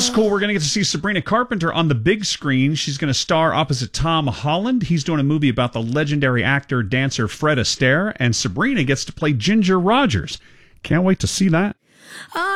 is cool. We're going to get to see Sabrina Carpenter on the big screen. She's going to star opposite Tom Holland. He's doing a movie about the legendary actor, dancer Fred Astaire, and Sabrina gets to play Ginger Rogers. Can't wait to see that.